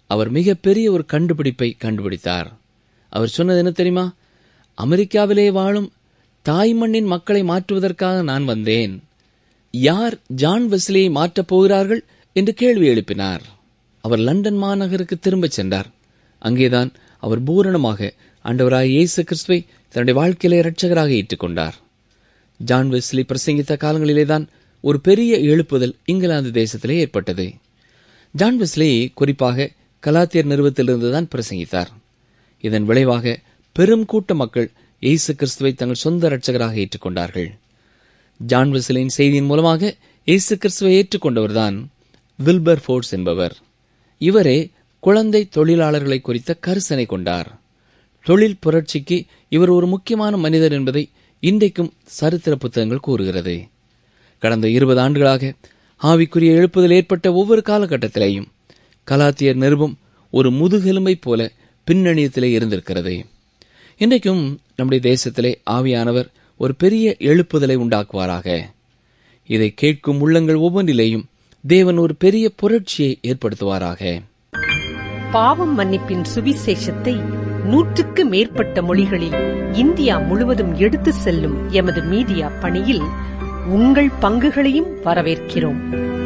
அவர் மிகப்பெரிய ஒரு கண்டுபிடிப்பை கண்டுபிடித்தார். அவர் சொன்னது என்ன தெரியுமா? அமெரிக்காவிலே வாழும் தாய்மண்ணின் மக்களை மாற்றுவதற்காக நான் வந்தேன். யார் ஜான் வெஸ்லியை மாற்றப் போகிறார்கள் என்று கேள்வி எழுப்பினார். அவர் லண்டன் மாநகருக்கு திரும்பச் சென்றார். அங்கேதான் அவர் பூரணமாக ஆண்டவராய் இயேசு கிறிஸ்துவை தன்னுடைய வாழ்க்கையிலே இரட்சகராக ஏற்றுக்கொண்டார். ஜான் வெஸ்லி பிரசங்கித்த காலங்களிலேதான் ஒரு பெரிய எழுப்புதல் இங்கிலாந்து தேசத்திலே ஏற்பட்டது. ஜான் வெஸ்லி குறிப்பாக கலாத்தியர் நிறுவத்திலிருந்துதான் பிரசங்கித்தார். இதன் விளைவாக பெரும் கூட்ட மக்கள் இயேசு கிறிஸ்துவை தங்கள் சொந்த இரட்சகராக ஏற்றுக்கொண்டார்கள். ஜான் வெஸ்லியின் செய்தியின் மூலமாக இயேசு கிறிஸ்துவை ஏற்றுக்கொண்டவர்தான் வில்பர் ஃபோர்ட்ஸ் என்பவர். இவரே குழந்தை தொழிலாளர்களை குறித்த கரிசனை கொண்டார். தொழில் புரட்சிக்கு இவர் ஒரு முக்கியமான மனிதர் என்பதை இன்றைக்கும் சரித்திர புத்தகங்கள் கூறுகிறது. கடந்த 20 ஆண்டுகளாக ஆவிக்குரிய எழுப்புதல் ஏற்பட்ட ஒவ்வொரு காலகட்டத்திலேயும் கலாத்தியர் நிருபம் ஒரு முதுகெலும்பை போல பின்னணியத்திலே இருந்திருக்கிறது. இன்றைக்கும் நம்முடைய தேசத்திலே ஆவியானவர் ஒரு பெரிய எழுப்புதலை உண்டாக்குவாராக. இதை கேட்கும் உள்ளங்கள் ஒவ்வொன்றிலேயும் தேவன் ஒரு பெரிய புரட்சியை ஏற்படுத்துவாராக. பாவம் மன்னிப்பின் சுவிசேஷத்தை 100க்கு மேற்பட்ட மொழிகளில் இந்தியா முழுவதும் எடுத்து செல்லும் எமது மீடியா பணியில் உங்கள் பங்குகளையும் வரவேற்கிறோம்.